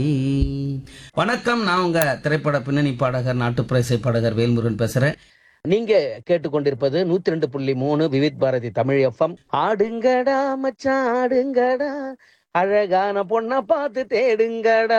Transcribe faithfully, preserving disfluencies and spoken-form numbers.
வணக்கம். நான் உங்க திரைப்பட பின்னணி பாடகர், நாட்டுப்புற இசை பாடகர் வேல்முருகன் பேசுறேன். நீங்க கேட்டுக்கொண்டிருப்பது நூத்தி ரெண்டு புள்ளி மூணு விவித் பாரதி தமிழ் எஃப்எம். ஆடுங்கடா மச்சான் ஆடுங்கடா, அழகான பொண்ண பார்த்து தேடுங்கடா.